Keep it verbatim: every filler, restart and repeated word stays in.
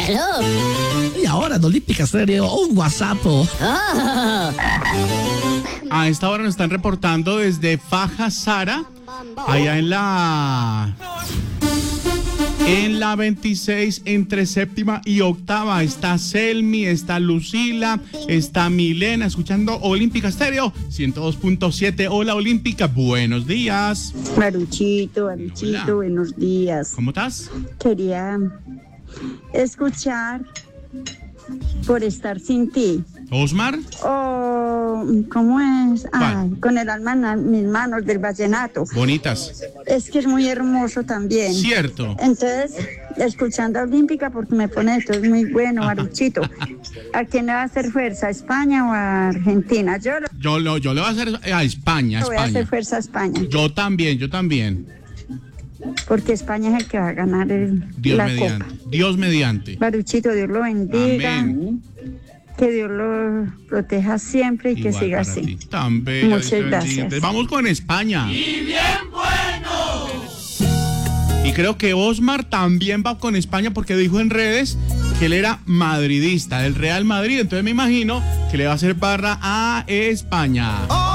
Aló. Y ahora en Olímpica Estéreo, un WhatsApp. Oh. A esta hora nos están reportando desde Faja Sara, allá en la... En la veintiséis, entre séptima y octava, está Selmi, está Lucila, está Milena, escuchando Olímpica Estéreo, ciento dos punto siete. Hola, Olímpica, buenos días. Maruchito, Maruchito, Hola. buenos días. ¿Cómo estás? Quería escuchar Por estar sin ti. ¿Osmar? Oh, ¿cómo es? Ay, con el alma en mis manos del vallenato. Bonitas. Es que es muy hermoso también. Cierto. Entonces, escuchando a Olímpica porque me pone esto, es muy bueno, Maruchito. ¿A quién le va a hacer fuerza? ¿A España o a Argentina? Yo, lo, Yo, lo, yo le voy a hacer a España, a voy a hacer España. fuerza a España. Yo también, yo también. Porque España es el que va a ganar el, Dios la mediante. copa. Dios mediante. Maruchito, Dios lo bendiga. Amén. Que Dios lo proteja siempre y que Igual siga para así. ti. Tan bella, Muchas Dios te bendiga. gracias. Entonces, vamos con España. ¡Y bien bueno! Y creo que Osmar también va con España porque dijo en redes que él era madridista del Real Madrid. Entonces me imagino que le va a hacer barra a España.